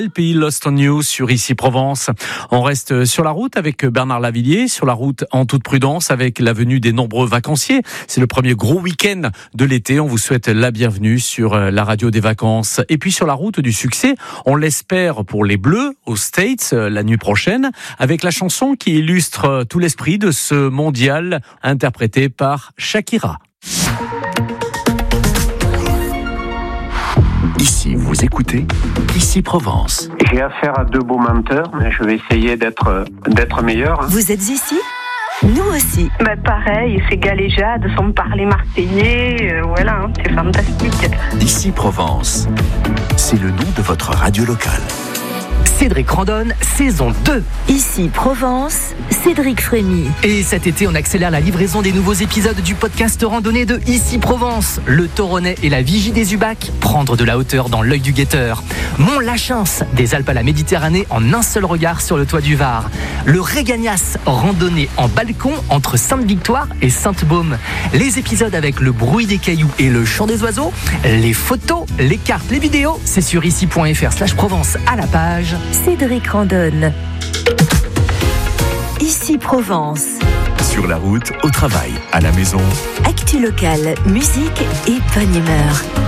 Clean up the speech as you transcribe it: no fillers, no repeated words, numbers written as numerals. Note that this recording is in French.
LPI Lost on You sur Ici Provence. On reste sur la route avec Bernard Lavillier, sur la route en toute prudence avec la venue des nombreux vacanciers. C'est le premier gros week-end de l'été. On vous souhaite la bienvenue sur la radio des vacances. Et puis sur la route du succès, on l'espère pour les Bleus aux States la nuit prochaine avec la chanson qui illustre tout l'esprit de ce mondial interprété par Shakira. Ici, vous écoutez Ici Provence. J'ai affaire à deux beaux menteurs, mais je vais essayer d'être meilleur. Vous êtes ici ? Nous aussi. Pareil, c'est galéjade, sans parler marseillais, voilà, c'est fantastique. Ici Provence, c'est le nom de votre radio locale. Cédric Randonne, saison 2. Ici Provence, Cédric Frémy. Et cet été, on accélère la livraison des nouveaux épisodes du podcast randonnée de Ici Provence. Le Toronnais et la Vigie des Ubacs, prendre de la hauteur dans l'œil du guetteur. Mont-Lachance, des Alpes à la Méditerranée en un seul regard sur le toit du Var. Le Régagnas, randonnée en balcon entre Sainte-Victoire et Sainte-Baume. Les épisodes avec le bruit des cailloux et le chant des oiseaux. Les photos, les cartes, les vidéos, c'est sur ici.fr/Provence à la page. Cédric Randonne. Ici Provence. Sur la route, au travail, à la maison. Actu locale, musique et bonne humeur.